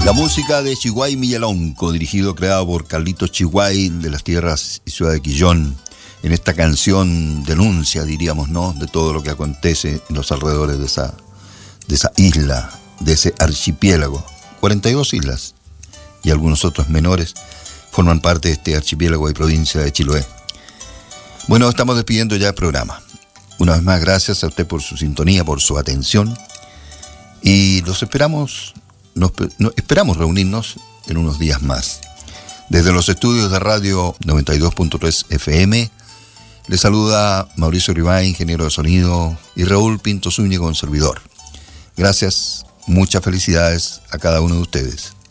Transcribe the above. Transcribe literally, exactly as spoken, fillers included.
La música de Chihuay Millalonco, dirigido, creado por Carlitos Chihuay de las tierras y ciudad de Quillón. En esta canción denuncia, diríamos, ¿no?, de todo lo que acontece en los alrededores de esa, de esa isla, de ese archipiélago. cuarenta y dos islas y algunos otros menores forman parte de este archipiélago y provincia de Chiloé. Bueno, estamos despidiendo ya el programa. Una vez más, gracias a usted por su sintonía, por su atención. Y los esperamos, nos, nos esperamos reunirnos en unos días más. Desde los estudios de Radio noventa y dos punto tres F M, les saluda Mauricio Ribay, ingeniero de sonido, y Raúl Pinto Zúñiga, servidor. Gracias, muchas felicidades a cada uno de ustedes.